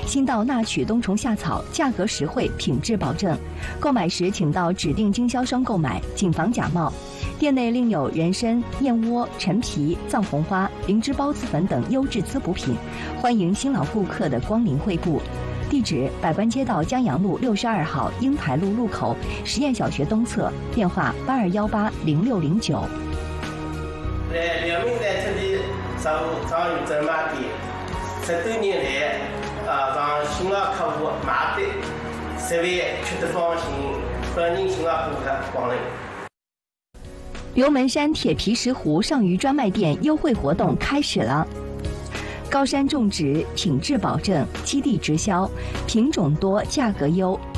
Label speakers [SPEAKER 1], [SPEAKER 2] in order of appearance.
[SPEAKER 1] 新到纳曲冬虫夏草，价格实惠，品质保证。购买时请到指定经销商购买，谨防假冒。店内另有人参、燕窝、陈皮、藏红花、灵芝孢子粉等优质滋补品，欢迎新老顾客的光临惠顾。地址：百官街道江阳路62号英台路路口实验小学东侧，电话82180609。
[SPEAKER 2] 在辽宁在这里上有专卖店，10多年来，让新老客户买的食味吃得放心，欢迎新老顾客光临。
[SPEAKER 1] 刘门山铁皮石斛上虞专卖店优惠活动开始了。高山种植，品质保证，基地直销，品种多，价格优，